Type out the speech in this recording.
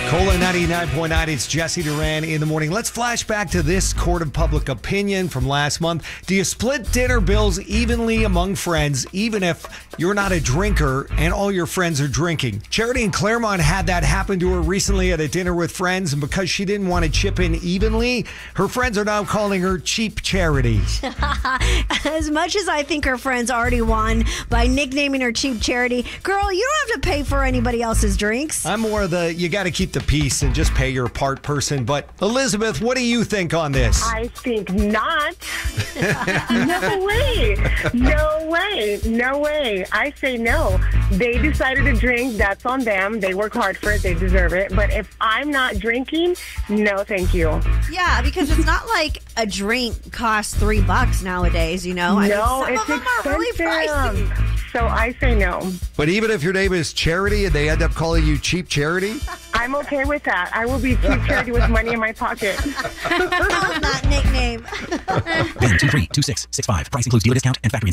Cola 99.9, it's Jesse Duran in the morning. Let's flash back to this court of public opinion from last month. Do you split dinner bills evenly among friends, even if you're not a drinker and all your friends are drinking? Charity in Claremont had that happen to her recently at a dinner with friends, and because she didn't want to chip in evenly, her friends are now calling her Cheap Charity. As much as I think her friends already won by nicknaming her Cheap Charity, girl, you don't have to pay for anybody else's drinks. I'm more of the, you got to keep the peace and just pay your part person. But Elizabeth, what do you think on this? I think not. No way. No way. No way. I say no. They decided to drink. That's on them. They work hard for it. They deserve it. But if I'm not drinking, no, thank you. Yeah, because it's not like a drink costs $3 nowadays, you know? No, some it's of them are really pricey. expensive. So I say no. But even if your name is Charity and they end up calling you Cheap Charity? I'm okay with that. I will be Cheap Charity with money in my pocket. I love that nickname. Then 232665. Price includes dealer discount and factory